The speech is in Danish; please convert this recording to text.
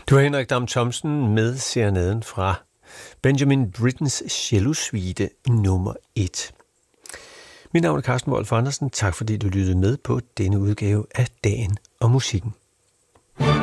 Du har Henrik Dam Thomsen med serenaden fra Benjamin Brittens cellosuite nummer 1. Mit navn er Carsten Wolf Andersen. Tak fordi du lyttede med på denne udgave af Dagen og Musikken.